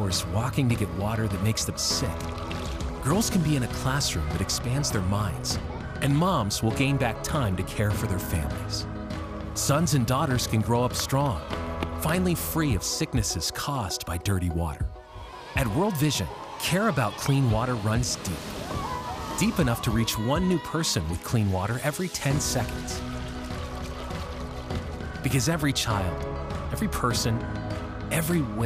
hours walking to get water that makes them sick. Girls can be in a classroom that expands their minds, and moms will gain back time to care for their families. Sons and daughters can grow up strong, finally free of sicknesses caused by dirty water. At World Vision, care about clean water runs deep. Deep enough to reach one new person with clean water every 10 seconds. Because every child, every person, every